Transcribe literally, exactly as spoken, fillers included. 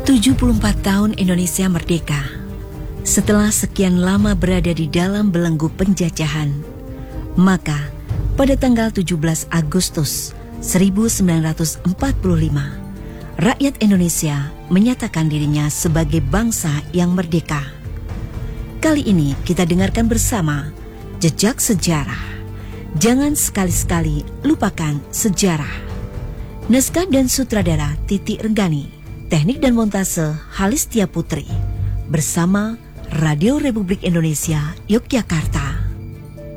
tujuh puluh empat tahun Indonesia merdeka. Setelah sekian lama berada di dalam belenggu penjajahan, maka pada tanggal tujuh belas Agustus seribu sembilan ratus empat puluh lima, rakyat Indonesia menyatakan dirinya sebagai bangsa yang merdeka. Kali ini kita dengarkan bersama Jejak Sejarah. Jangan sekali-sekali lupakan sejarah. Naskah dan sutradara Titi Renggani. Teknik dan montase Halistia Putri. Bersama Radio Republik Indonesia Yogyakarta.